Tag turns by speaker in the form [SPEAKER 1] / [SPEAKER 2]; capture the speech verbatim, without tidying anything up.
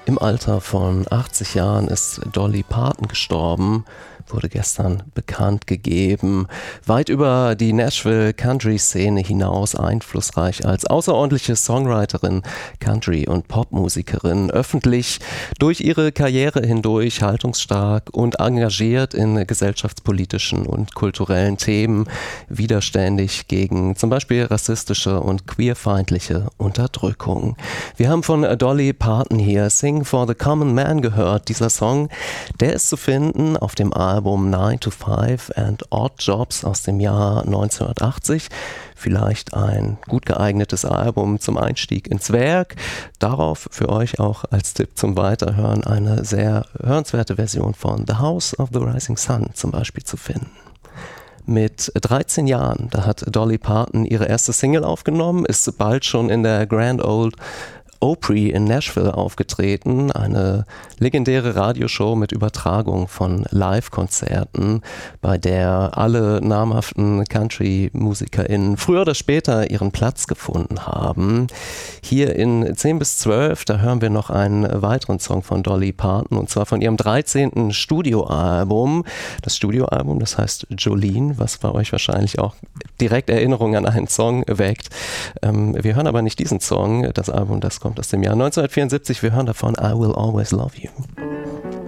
[SPEAKER 1] Im Alter von achtzig Jahren ist Dolly Parton gestorben, wurde gestern bekannt gegeben. Weit über die Nashville-Country-Szene hinaus einflussreich als außerordentliche Songwriterin, Country- und Popmusikerin, öffentlich durch ihre Karriere hindurch haltungsstark und engagiert in gesellschaftspolitischen und kulturellen Themen, widerständig gegen zum Beispiel rassistische und queerfeindliche Unterdrückung. Wir haben von Dolly Parton hier Sing for the Common Man gehört. Dieser Song, der ist zu finden auf dem Album nine to five and Odd Jobs aus dem Jahr neunzehnhundertachtzig. Vielleicht ein gut geeignetes Album zum Einstieg ins Werk. Darauf für euch auch als Tipp zum Weiterhören eine sehr hörenswerte Version von The House of the Rising Sun zum Beispiel zu finden. Mit dreizehn Jahren, da hat Dolly Parton ihre erste Single aufgenommen, ist bald schon in der Grand Ole Opry in Nashville aufgetreten, eine legendäre Radioshow mit Übertragung von Live-Konzerten, bei der alle namhaften Country-MusikerInnen früher oder später ihren Platz gefunden haben. Hier in zehn bis zwölf, da hören wir noch einen weiteren Song von Dolly Parton, und zwar von ihrem dreizehnten Studioalbum. Das Studioalbum, das heißt Jolene, was bei euch wahrscheinlich auch direkt Erinnerungen an einen Song weckt. Ähm, wir hören aber nicht diesen Song, das Album, das kommt aus dem Jahr neunzehnhundertvierundsiebzig. Wir hören davon I Will Always Love You.